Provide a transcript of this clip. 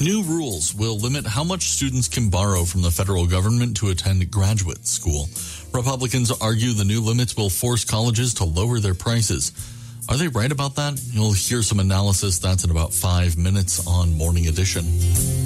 New rules will limit how much students can borrow from the federal government to attend graduate school. Republicans argue the new limits will force colleges to lower their prices. Are they right about that? You'll hear some analysis. That's in about 5 minutes on Morning Edition.